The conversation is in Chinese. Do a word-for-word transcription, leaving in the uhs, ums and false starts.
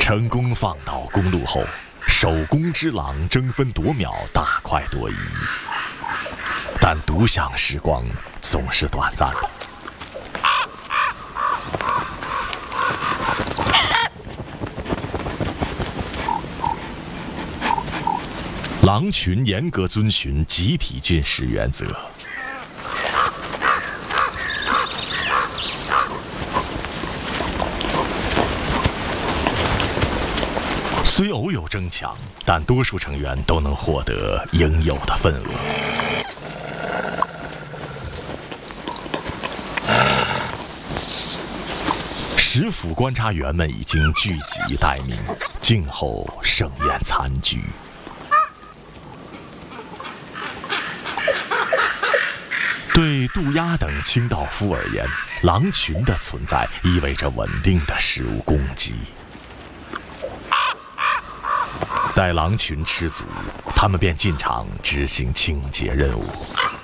成功放倒公路后，守宫之狼争分夺秒，大快朵颐。但独享时光总是短暂的。狼群严格遵循集体进食原则。虽偶有争抢，但多数成员都能获得应有的份额。食府观察员们已经聚集待命，静候盛宴餐具。对渡鸦等清道夫而言，狼群的存在意味着稳定的食物供给。待狼群吃足，他们便进场执行清洁任务。